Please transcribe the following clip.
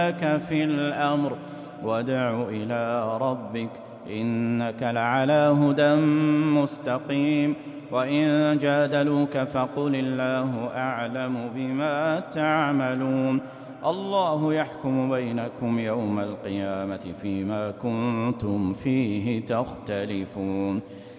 لك في الأمر وادع إلى ربك إنك لعلى هدى مستقيم. وإن جادلوك فقل الله أعلم بما تعملون. الله يحكم بينكم يوم القيامة فيما كنتم فيه تختلفون.